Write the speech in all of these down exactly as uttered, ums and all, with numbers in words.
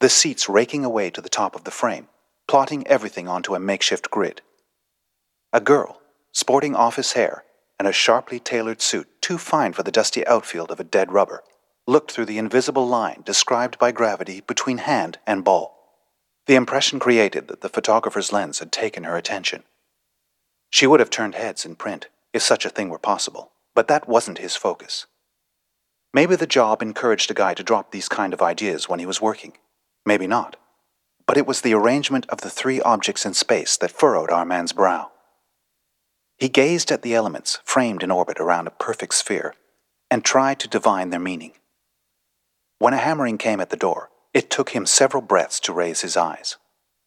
the seats raking away to the top of the frame, plotting everything onto a makeshift grid. A girl, sporting office hair and a sharply tailored suit too fine for the dusty outfield of a dead rubber, looked through the invisible line described by gravity between hand and ball. The impression created that the photographer's lens had taken her attention. She would have turned heads in print, if such a thing were possible, but that wasn't his focus. Maybe the job encouraged a guy to drop these kind of ideas when he was working. Maybe not. But it was the arrangement of the three objects in space that furrowed our man's brow. He gazed at the elements framed in orbit around a perfect sphere and tried to divine their meaning. When a hammering came at the door, it took him several breaths to raise his eyes.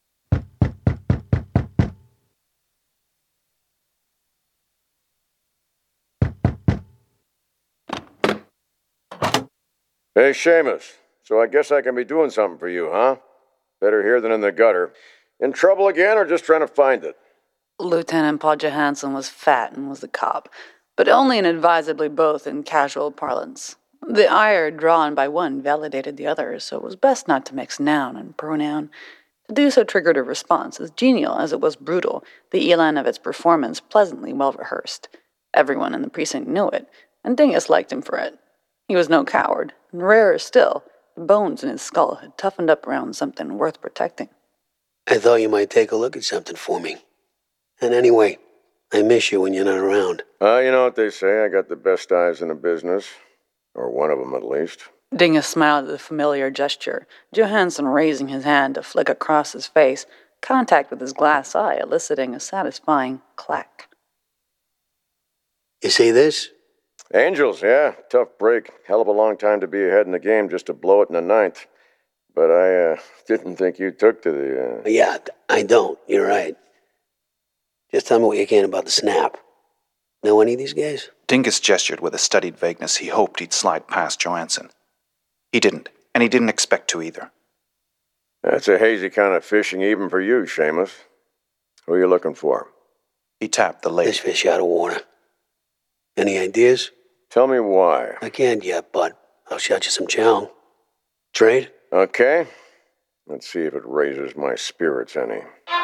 Hey, Seamus. So I guess I can be doing something for you, huh? Better here than in the gutter. In trouble again or just trying to find it? Lieutenant Paul Johansson was fat and was the cop, but only inadvisably both in casual parlance. The ire drawn by one validated the other, so it was best not to mix noun and pronoun. To do so triggered a response, as genial as it was brutal, the elan of its performance pleasantly well-rehearsed. Everyone in the precinct knew it, and Dingus liked him for it. He was no coward, and rarer still, the bones in his skull had toughened up around something worth protecting. I thought you might take a look at something for me. And anyway, I miss you when you're not around. Uh, you know what they say, I got the best eyes in the business. Or one of them, at least. Dingus smiled at the familiar gesture, Johansson raising his hand to flick across his face, contact with his glass eye eliciting a satisfying clack. You see this? Angels, yeah. Tough break. Hell of a long time to be ahead in the game just to blow it in the ninth. But I uh, didn't think you took to the... Uh... Yeah, I don't. You're right. Just tell me what you can about the snap. Know any of these guys? Dingus gestured with a studied vagueness he hoped he'd slide past Johansson. He didn't, and he didn't expect to either. That's a hazy kind of fishing even for you, Seamus. Who are you looking for? He tapped the lady. This fish out of water. Any ideas? Tell me why. I can't yet, but I'll shot you some chow. Trade? Okay. Let's see if it raises my spirits any.